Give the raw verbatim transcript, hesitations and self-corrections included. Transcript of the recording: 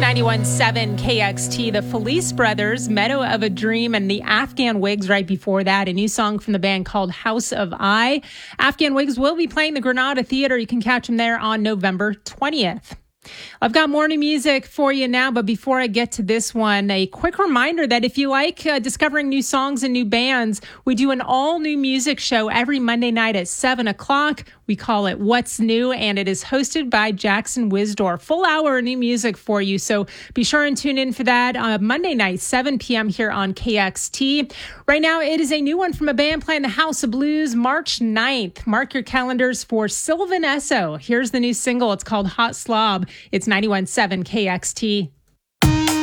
ninety-one point seven K X T, the Felice Brothers, Meadow of a Dream, and the Afghan Wigs right before that. A new song from the band called House of I. Afghan Wigs will be playing the Granada Theater. You can catch them there on November twentieth. I've got more new music for you now, but before I get to this one, a quick reminder that if you like uh, discovering new songs and new bands, we do an all-new music show every Monday night at seven o'clock. We call it What's New, and it is hosted by Jackson Wisdor. Full hour of new music for you, so be sure and tune in for that uh, Monday night, seven p.m. here on K X T. Right now, it is a new one from a band playing the House of Blues, March ninth. Mark your calendars for Sylvan Esso. Here's the new single. It's called Hot Slob. It's ninety-one point seven K X T.